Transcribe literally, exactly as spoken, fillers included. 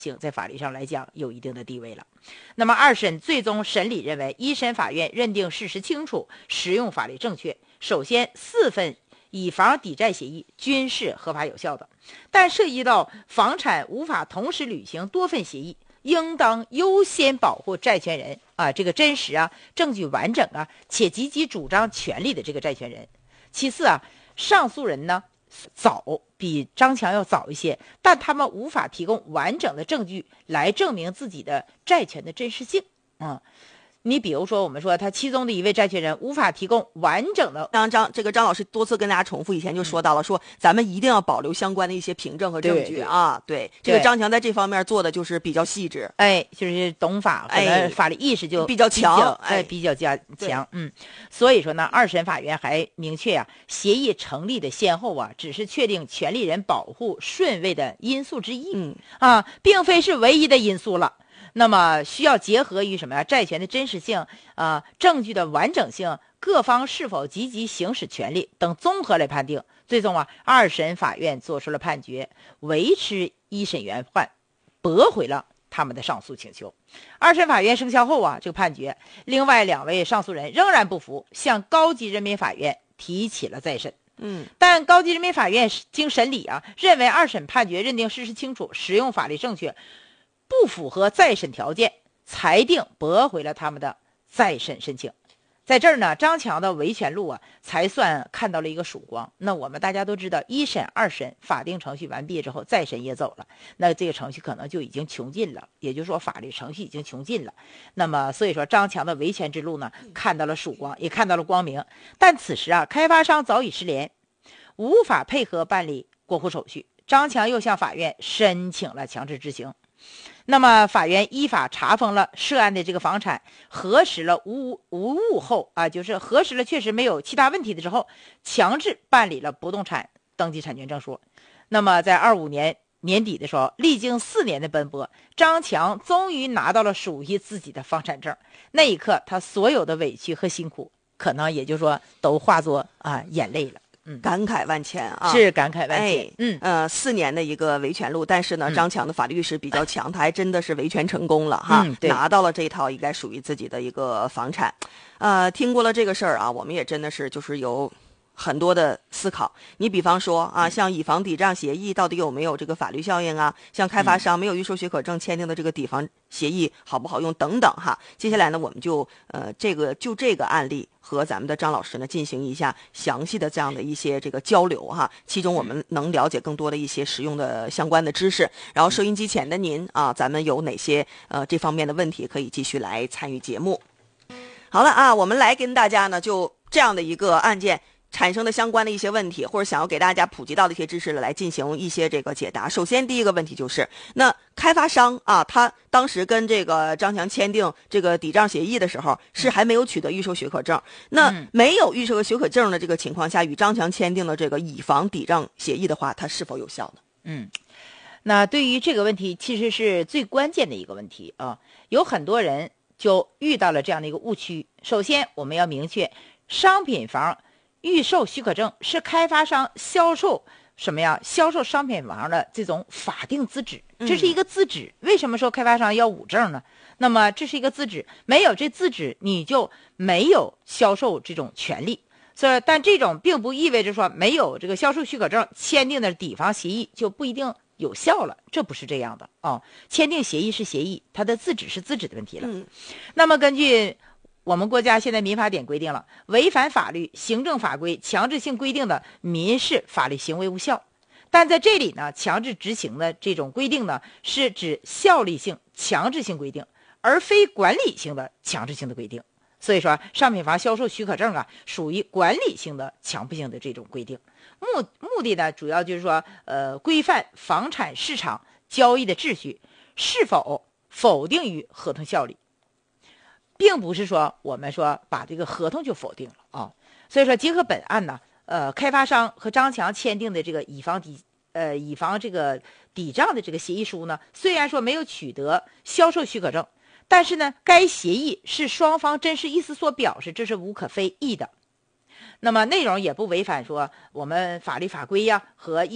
性在法律上来讲有一定的地位了。那么二审最终审理认为，一审法院认定事实清楚，适用法律正确。首先，四份以房抵债协议均是合法有效的，但涉及到房产无法同时履行多份协议，应当优先保护债权人啊，这个真实啊、证据完整啊，且积极主张权利的这个债权人。其次啊，上诉人呢早比张强要早一些，但他们无法提供完整的证据来证明自己的债权的真实性。嗯，你比如说，我们说他其中的一位债权人无法提供完整的， 张张这个张老师多次跟大家重复，以前就说到了，说咱们一定要保留相关的一些凭证和证据啊。对，这个张强在这方面做的就是比较细致， 哎，就是懂法，可能法律意识就比较强， 哎，比较加强。嗯，所以说呢，二审法院还明确啊，协议成立的先后啊，只是确定权利人保护顺位的因素之一， 嗯啊，并非是唯一的因素了。那么需要结合于什么呀？债权的真实性啊、呃，证据的完整性，各方是否积极行使权利等综合来判定。最终啊，二审法院作出了判决，维持一审原判，驳回了他们的上诉请求。二审法院生效后啊，这个判决，另外两位上诉人仍然不服，向高级人民法院提起了再审。 嗯， 但高级人民法院经审理啊，认为二审判决认定事实清楚，适用法律正确，不符合再审条件，裁定驳回了他们的再审申请。在这儿呢，张强的维权路啊，才算看到了一个曙光。那我们大家都知道，一审、二审法定程序完毕之后，再审也走了，那这个程序可能就已经穷尽了，也就是说，法律程序已经穷尽了。那么，所以说张强的维权之路呢，看到了曙光，也看到了光明。但此时啊，开发商早已失联，无法配合办理过户手续。张强又向法院申请了强制执行。那么法院依法查封了涉案的这个房产，核实了无无误后啊，就是核实了确实没有其他问题的之后，强制办理了不动产登记产权证书。那么在二五年年底的时候，历经四年的奔波，张强终于拿到了属于自己的房产证。那一刻，他所有的委屈和辛苦，可能也就是说都化作啊眼泪了。嗯， 感慨万千啊， 是感慨万千。 哎、嗯呃，四年的一个维权路，但是呢， 嗯、 张强的法律意识比较强，他还真的是维权成功了哈， 嗯、 拿到了这套应该属于自己的一个房产。呃，听过了这个事儿啊，我们也真的是就是有很多的思考。你比方说啊，像以房抵账协议到底有没有这个法律效应啊？像开发商没有预售许可证签订的这个抵房协议好不好用等等哈。接下来呢，我们就呃这个就这个案例和咱们的张老师呢进行一下详细的这样的一些这个交流哈，其中我们能了解更多的一些实用的相关的知识。然后收音机前的您啊，咱们有哪些呃这方面的问题可以继续来参与节目。好了啊，我们来跟大家呢就这样的一个案件产生的相关的一些问题，或者想要给大家普及到的一些知识来进行一些这个解答。首先第一个问题就是，那开发商啊，他当时跟这个张强签订这个抵账协议的时候，是还没有取得预售许可证。那没有预售许可证的这个情况下，与张强签订的这个以房抵账协议的话，它是否有效呢？ 嗯，那对于这个问题，其实是最关键的一个问题啊。有很多人就遇到了这样的一个误区。首先，我们要明确，商品房预售许可证是开发商销售什么呀？销售商品房的这种法定资质，这是一个资质。嗯、为什么说开发商要五证呢？那么这是一个资质，没有这资质，你就没有销售这种权利。所以，但这种并不意味着说没有这个销售许可证签订的抵房协议就不一定有效了，这不是这样的啊、哦。签订协议是协议，它的资质是资质的问题了。 嗯、 那么根据我们国家现在民法典规定了，违反法律、行政法规强制性规定的民事法律行为无效。但在这里呢，强制执行的这种规定呢，是指效力性、强制性规定，而非管理性的强制性的规定。所以说，商品房销售许可证啊，属于管理性的、强迫性的这种规定。目目的呢，主要就是说，呃，规范房产市场交易的秩序，是否否定于合同效力。并不是说我们说把这个合同就否定了啊，所以说结合本案呢，呃，开发商和张强签订的这个以房抵呃以房这个抵账的这个协议书呢，虽然说没有取得销售许可证，但是呢，该协议是双方真实意思所表示，这是无可非议的。那么内容也不违反说我们法律法规呀和